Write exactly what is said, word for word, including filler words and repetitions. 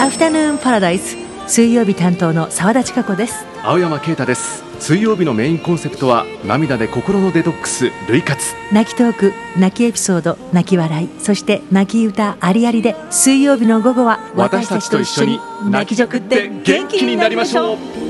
アフタヌーンパラダイス、水曜日担当の澤田千佳子です。 青山啓太です。水曜日のメインコンセプトは涙で心のデトックス、涙活。 泣きトーク、泣きエピソード、泣き笑い、そして泣き歌ありありで、水曜日の午後は私たちと一緒に泣きじゃくって元気になりましょう。